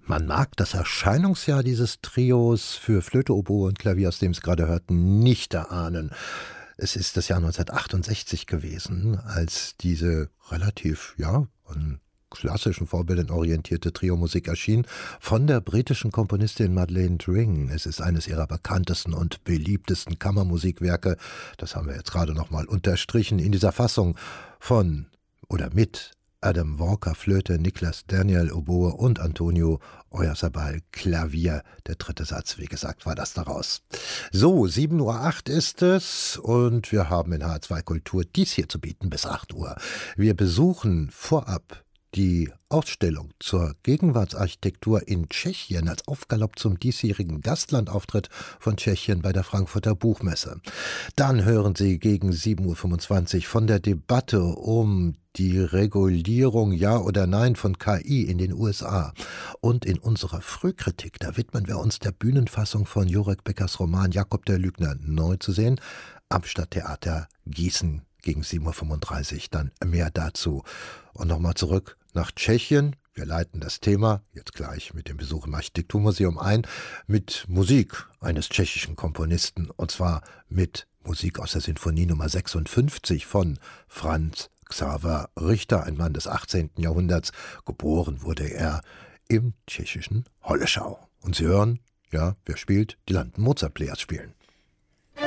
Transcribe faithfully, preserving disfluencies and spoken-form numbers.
Man mag das Erscheinungsjahr dieses Trios für Flöte, Oboe und Klavier, aus dem Sie gerade hörten, nicht erahnen. Es ist das Jahr neunzehnhundertachtundsechzig gewesen, als diese relativ, ja, an klassischen Vorbildern orientierte Trio-Musik erschien, von der britischen Komponistin Madeleine Dring. Es ist eines ihrer bekanntesten und beliebtesten Kammermusikwerke. Das haben wir jetzt gerade nochmal unterstrichen in dieser Fassung von oder mit Adam Walker Flöte, Niklas Daniel Oboe und Antonio Oyarzabal Klavier. Der dritte Satz, wie gesagt, war das daraus. So, sieben Uhr acht ist es und wir haben in H R zwei Kultur dies hier zu bieten bis acht Uhr. Wir besuchen vorab die Ausstellung zur Gegenwartsarchitektur in Tschechien als Aufgalopp zum diesjährigen Gastlandauftritt von Tschechien bei der Frankfurter Buchmesse. Dann hören Sie gegen sieben Uhr fünfundzwanzig von der Debatte um die Regulierung Ja oder Nein von K I in den U S A. Und in unserer Frühkritik, da widmen wir uns der Bühnenfassung von Jurek Beckers Roman Jakob der Lügner, neu zu sehen, am Stadttheater Gießen gegen sieben Uhr fünfunddreißig. Dann mehr dazu. Und nochmal zurück nach Tschechien. Wir leiten das Thema jetzt gleich mit dem Besuch im Architekturmuseum ein, mit Musik eines tschechischen Komponisten, und zwar mit Musik aus der Sinfonie Nummer sechsundfünfzig von Franz Xaver Richter, ein Mann des achtzehnten Jahrhunderts. Geboren wurde er im tschechischen Holleschau. Und Sie hören, ja, wer spielt? Die London Mozart Players spielen.